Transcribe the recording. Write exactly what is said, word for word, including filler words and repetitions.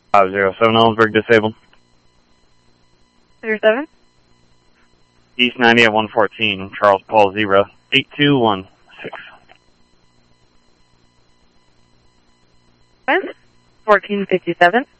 five zero seven Ellensburg disabled. zero seven. East ninety at one fourteen, Charles Paul Zebra, eight two one six. fourteen fifty-seven.